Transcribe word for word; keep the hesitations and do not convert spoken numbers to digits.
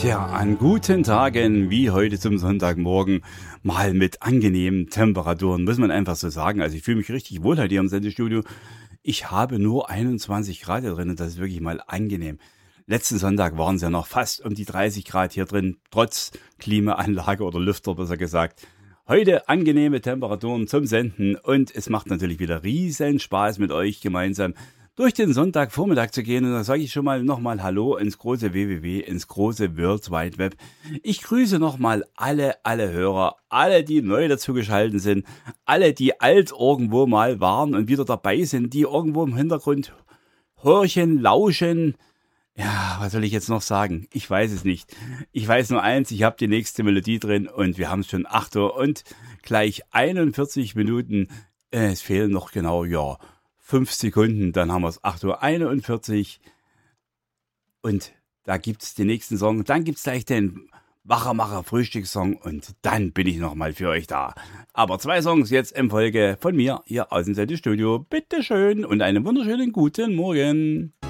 Tja, an guten Tagen wie heute zum Sonntagmorgen mal mit angenehmen Temperaturen, muss man einfach so sagen. Also ich fühle mich richtig wohl heute hier im Sendestudio. Ich habe nur einundzwanzig Grad hier drin und das ist wirklich mal angenehm. Letzten Sonntag waren es ja noch fast um die dreißig Grad hier drin, trotz Klimaanlage oder Lüfter besser gesagt. Heute angenehme Temperaturen zum Senden und es macht natürlich wieder riesen Spaß mit euch gemeinsam durch den Sonntagvormittag zu gehen. Und da sage ich schon mal nochmal Hallo ins große W W W, ins große World Wide Web. Ich grüße nochmal alle, alle Hörer, alle, die neu dazugeschaltet sind, alle, die alt irgendwo mal waren und wieder dabei sind, die irgendwo im Hintergrund horchen, lauschen. Ja, was soll ich jetzt noch sagen? Ich weiß es nicht. Ich weiß nur eins, ich habe die nächste Melodie drin und wir haben es schon acht Uhr und gleich einundvierzig Minuten. Äh, es fehlen noch genau, ja, fünf Sekunden, dann haben wir es acht Uhr einundvierzig und da gibt's den nächsten Song, dann gibt's gleich den Wachermacher Frühstückssong und dann bin ich nochmal für euch da. Aber zwei Songs jetzt in Folge von mir hier aus dem Sendestudio. Bitteschön und einen wunderschönen guten Morgen.